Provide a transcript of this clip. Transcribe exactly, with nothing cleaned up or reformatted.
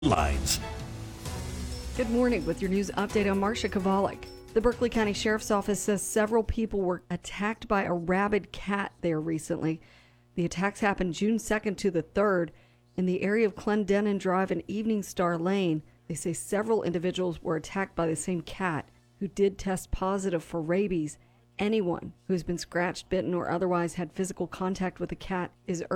Lines. Good morning with your news update. I'm Marcia Kovalik. The Berkeley County Sheriff's Office says several people were attacked by a rabid cat there recently. The attacks happened June second to the third in the area of Clendenin Drive and Evening Star Lane. They say several individuals were attacked by the same cat who did test positive for rabies. Anyone who has been scratched, bitten, or otherwise had physical contact with a cat is